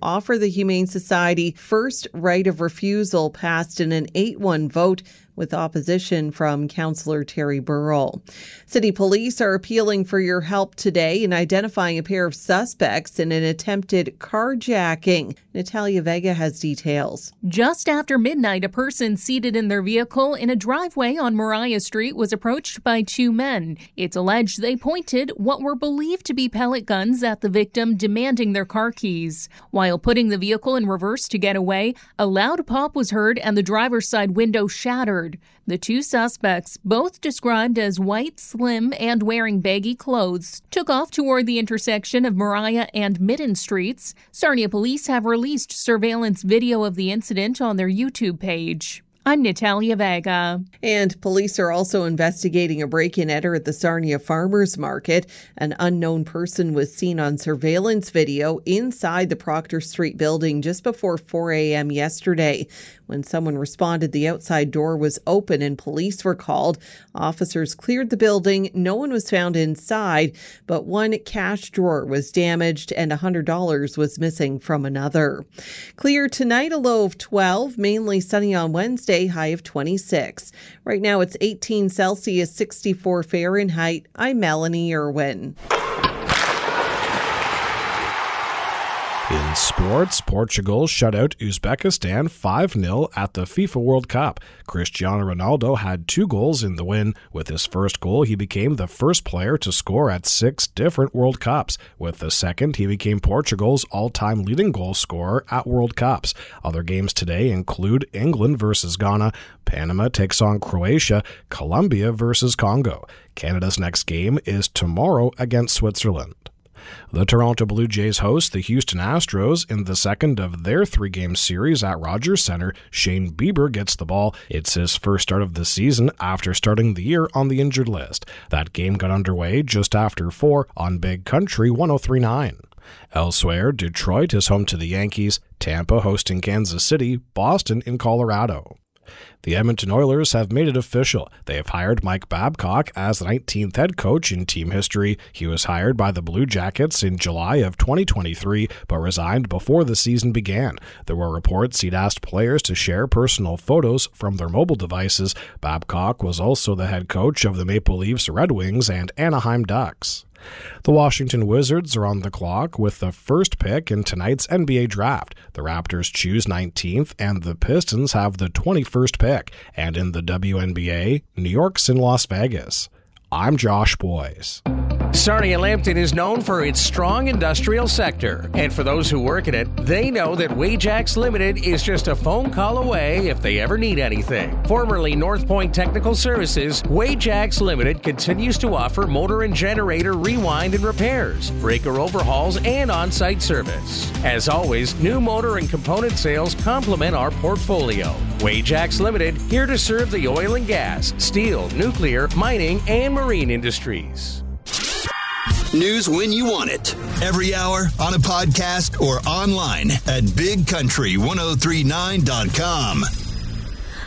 offer the Humane Society first right of refusal passed in an 8-1 vote with opposition from Councillor Terry Burrell. City police are appealing for your help today in identifying a pair of suspects in an attempted carjacking. Natalia Vega has details. Just after midnight, a person seated in their vehicle in a driveway on Mariah Street was approached by two men. It's alleged they pointed what were believed to be pellet guns at the victim, demanding their car keys. While putting the vehicle in reverse to get away, a loud pop was heard and the driver's side window shattered. The two suspects, both described as white, slim, and wearing baggy clothes, took off toward the intersection of Mariah and Midden Streets. Sarnia police have released surveillance video of the incident on their YouTube page. I'm Natalia Vega. And police are also investigating a break-in-enter at the Sarnia Farmers Market. An unknown person was seen on surveillance video inside the Proctor Street building just before 4 a.m. yesterday. When someone responded, the outside door was open and police were called. Officers cleared the building. No one was found inside, but one cash drawer was damaged and $100 was missing from another. Clear tonight, a low of 12, mainly sunny on Wednesday, high of 26. Right now it's 18 Celsius, 64 Fahrenheit. I'm Melanie Irwin. In sports, Portugal shut out Uzbekistan 5-0 at the FIFA World Cup. Cristiano Ronaldo had 2 goals in the win. With his first goal, he became the first player to score at 6 different World Cups. With the second, he became Portugal's all-time leading goal scorer at World Cups. Other games today include England versus Ghana, Panama takes on Croatia, Colombia versus Congo. Canada's next game is tomorrow against Switzerland. The Toronto Blue Jays host the Houston Astros in the second of their 3-game series at Rogers Center. Shane Bieber gets the ball. It's his first start of the season after starting the year on the injured list. That game got underway just after 4 on Big Country 103.9. Elsewhere, Detroit is home to the Yankees, Tampa hosting Kansas City, Boston in Colorado. The Edmonton Oilers have made it official. They have hired Mike Babcock as the 19th head coach in team history. He was hired by the Blue Jackets in July of 2023, but resigned before the season began. There were reports he'd asked players to share personal photos from their mobile devices. Babcock was also the head coach of the Maple Leafs, Red Wings, and Anaheim Ducks. The Washington Wizards are on the clock with the first pick in tonight's NBA draft. The Raptors choose 19th, and the Pistons have the 21st pick. And in the WNBA, New York's in Las Vegas. I'm Josh Boyes. Sarnia Lambton is known for its strong industrial sector. And for those who work in it, they know that Wajax Limited is just a phone call away if they ever need anything. Formerly North Point Technical Services, Wajax Limited continues to offer motor and generator rewind and repairs, breaker overhauls, and on-site service. As always, new motor and component sales complement our portfolio. Wajax Limited, here to serve the oil and gas, steel, nuclear, mining, and marine industries. News when you want it. Every hour on a podcast or online at bigcountry1039.com.